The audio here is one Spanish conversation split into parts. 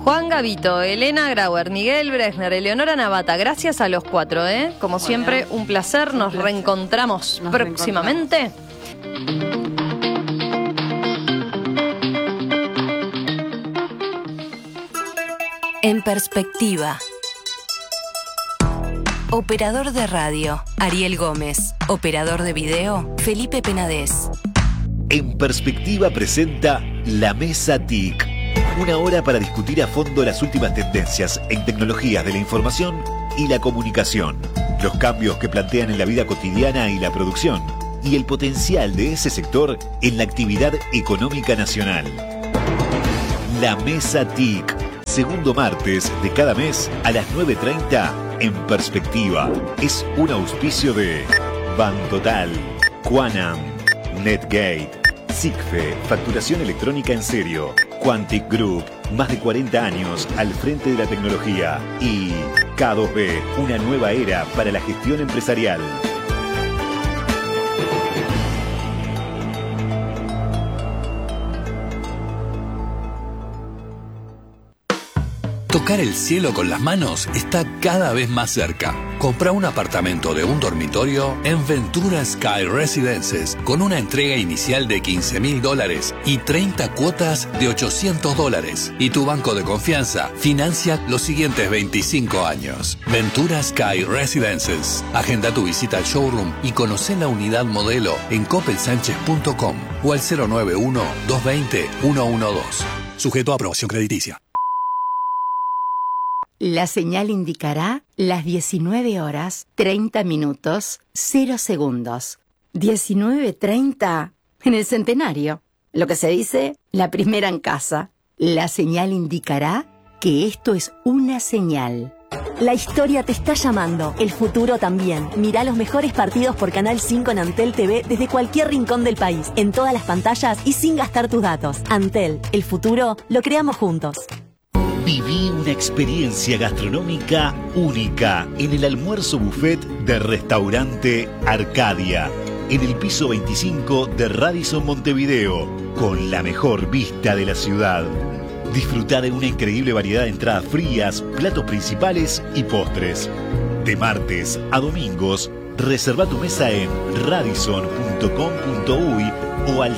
Juan Gavito, Elena Grauer, Miguel Brechner, Eleonora Navata, gracias a los 4, Como siempre, un placer. Nos reencontramos próximamente. En perspectiva. Operador de radio, Ariel Gómez. Operador de video, Felipe Penadez. En perspectiva presenta La Mesa TIC. Una hora para discutir a fondo las últimas tendencias en tecnologías de la información y la comunicación, los cambios que plantean en la vida cotidiana y la producción, y el potencial de ese sector en la actividad económica nacional. La Mesa TIC, segundo martes de cada mes a las 9:30 en Perspectiva. Es un auspicio de Bantotal, Quanam, Netgate, SIGFE, facturación electrónica en serio, Quantic Group, más de 40 años al frente de la tecnología, y K2B, una nueva era para la gestión empresarial. Tocar el cielo con las manos está cada vez más cerca. Compra un apartamento de un dormitorio en Ventura Sky Residences con una entrega inicial de $15,000 y 30 cuotas de $800. Y tu banco de confianza financia los siguientes 25 años. Ventura Sky Residences. Agenda tu visita al showroom y conoce la unidad modelo en coppelsanchez.com o al 091-220-112. Sujeto a aprobación crediticia. La señal indicará las 19 horas, 30 minutos, 0 segundos. 19:30 en el centenario. Lo que se dice, la primera en casa. La señal indicará que esto es una señal. La historia te está llamando, el futuro también. Mirá los mejores partidos por Canal 5 en Antel TV desde cualquier rincón del país, en todas las pantallas y sin gastar tus datos. Antel, el futuro lo creamos juntos. Viví una experiencia gastronómica única en el almuerzo buffet de Restaurante Arcadia, en el piso 25 de Radisson Montevideo, con la mejor vista de la ciudad. Disfruta de una increíble variedad de entradas frías, platos principales y postres. De martes a domingos, reserva tu mesa en radisson.com.uy o al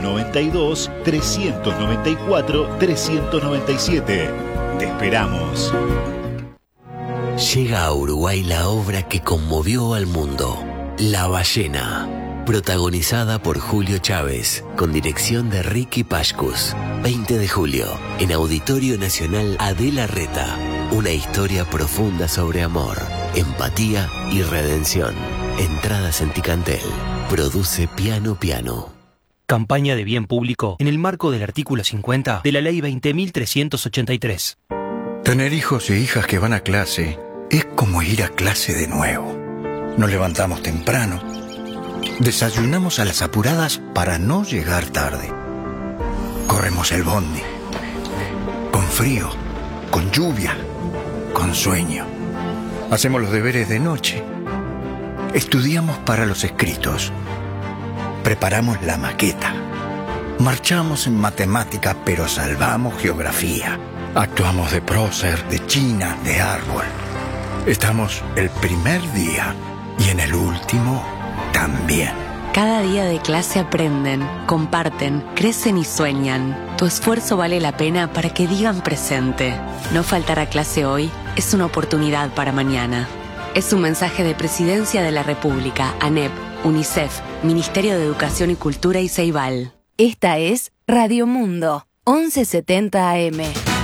092-394-397. Te esperamos. Llega a Uruguay la obra que conmovió al mundo, La Ballena, protagonizada por Julio Chávez, con dirección de Ricky Pashkus. 20 de julio, en Auditorio Nacional Adela Reta, una historia profunda sobre amor, empatía y redención. Entradas en Ticantel. Produce Piano Piano. Campaña de bien público en el marco del artículo 50 de la Ley 20.383. Tener hijos e hijas que van a clase es como ir a clase de nuevo. Nos levantamos temprano, desayunamos a las apuradas para no llegar tarde. Corremos el bondi, con frío, con lluvia, con sueño. Hacemos los deberes de noche. Estudiamos para los escritos. Preparamos la maqueta. Marchamos en matemática, pero salvamos geografía. Actuamos de prócer, de china, de árbol. Estamos el primer día y en el último también. Cada día de clase aprenden, comparten, crecen y sueñan. Tu esfuerzo vale la pena para que digan presente. No faltar a clase hoy es una oportunidad para mañana. Es un mensaje de Presidencia de la República, ANEP, UNICEF, Ministerio de Educación y Cultura y Ceibal. Esta es Radio Mundo, 1170 AM.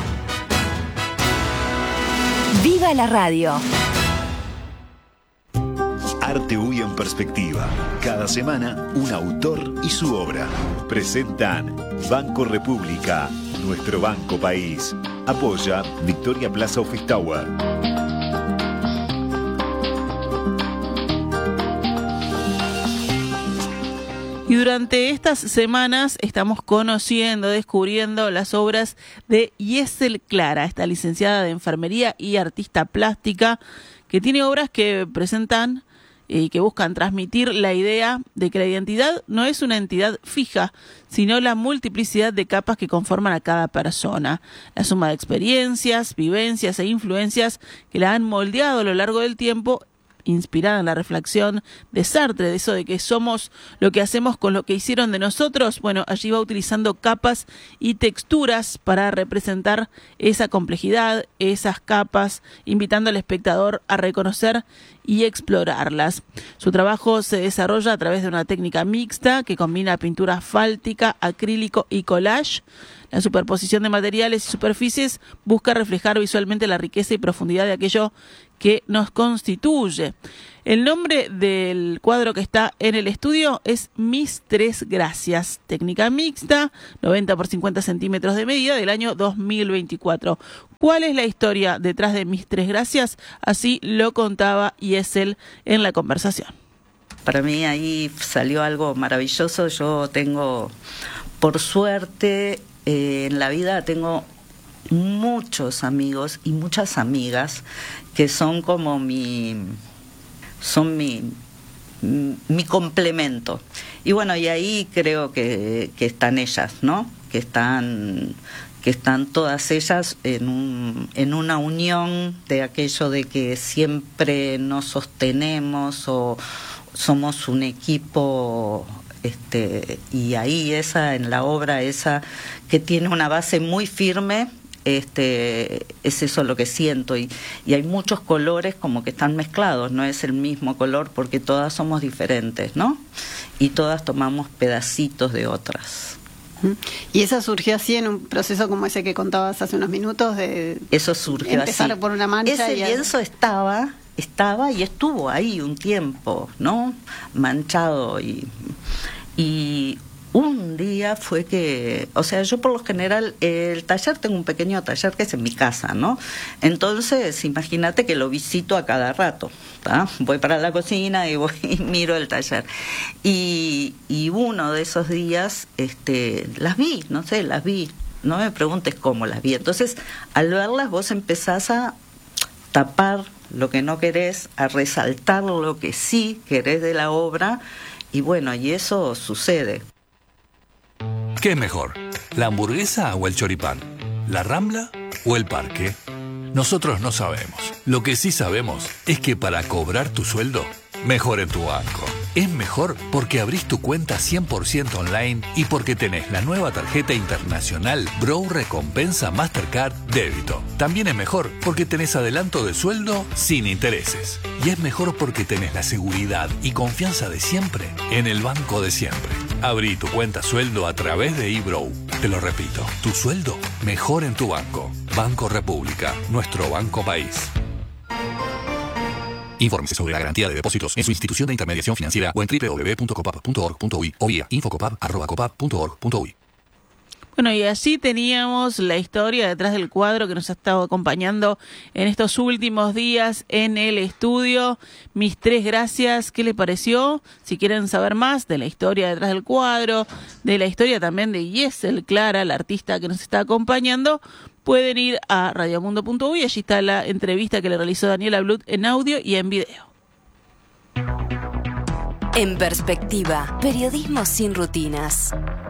¡Viva la radio! Arte UI en perspectiva. Cada semana, un autor y su obra. Presentan Banco República, nuestro banco país. Apoya Victoria Plaza Office Tower. Y durante estas semanas estamos conociendo, descubriendo las obras de Yesel Clara, esta licenciada de enfermería y artista plástica, que tiene obras que presentan y que buscan transmitir la idea de que la identidad no es una entidad fija, sino la multiplicidad de capas que conforman a cada persona, la suma de experiencias, vivencias e influencias que la han moldeado a lo largo del tiempo, inspirada en la reflexión de Sartre, de eso de que somos lo que hacemos con lo que hicieron de nosotros. Bueno, allí va utilizando capas y texturas para representar esa complejidad, esas capas, invitando al espectador a reconocer y explorarlas. Su trabajo se desarrolla a través de una técnica mixta que combina pintura asfáltica, acrílico y collage. La superposición de materiales y superficies busca reflejar visualmente la riqueza y profundidad de aquello que nos constituye. El nombre del cuadro que está en el estudio es Mis Tres Gracias, técnica mixta, 90 por 50 centímetros de medida, del año 2024. ¿Cuál es la historia detrás de Mis Tres Gracias? Así lo contaba Yesel en la conversación. Para mí ahí salió algo maravilloso. Yo tengo, por suerte, en la vida tengo muchos amigos y muchas amigas que son como mi complemento. Y bueno, y ahí creo que están ellas, ¿no? Que están todas ellas en una unión de aquello de que siempre nos sostenemos o somos un equipo. Y ahí en la obra esa que tiene una base muy firme, es eso lo que siento, y hay muchos colores como que están mezclados, no es el mismo color porque todas somos diferentes, ¿no? Y todas tomamos pedacitos de otras. ¿Y eso surgió así en un proceso como ese que contabas hace unos minutos? Eso surgió empezar así. Por una mancha. Ese lienzo estaba y estuvo ahí un tiempo, ¿no? Manchado y un día fue que, o sea, yo por lo general, el taller, tengo un pequeño taller que es en mi casa, ¿no? Entonces, imagínate que lo visito a cada rato, ¿tá? Voy para la cocina y voy y miro el taller. Y uno de esos días, las vi, no me preguntes cómo las vi. Entonces, al verlas vos empezás a tapar lo que no querés, a resaltar lo que sí querés de la obra, y bueno, y eso sucede. ¿Qué es mejor? ¿La hamburguesa o el choripán? ¿La Rambla o el parque? Nosotros no sabemos. Lo que sí sabemos es que para cobrar tu sueldo, mejor en tu banco. Es mejor porque abrís tu cuenta 100% online y porque tenés la nueva tarjeta internacional Bro Recompensa Mastercard Débito. También es mejor porque tenés adelanto de sueldo sin intereses. Y es mejor porque tenés la seguridad y confianza de siempre en el banco de siempre. Abrí tu cuenta sueldo a través de eBrow. Te lo repito, tu sueldo mejor en tu banco. Banco República, nuestro banco país. Infórmese sobre la garantía de depósitos en su institución de intermediación financiera o en www.copap.org.uy o vía infocopap@copap.org.uy. Bueno, y así teníamos la historia detrás del cuadro que nos ha estado acompañando en estos últimos días en el estudio. Mis Tres Gracias, ¿qué le pareció? Si quieren saber más de la historia detrás del cuadro, de la historia también de Yesel Clara, la artista que nos está acompañando, pueden ir a radiomundo.uy. Allí está la entrevista que le realizó Daniela Blut en audio y en video. En perspectiva, periodismo sin rutinas.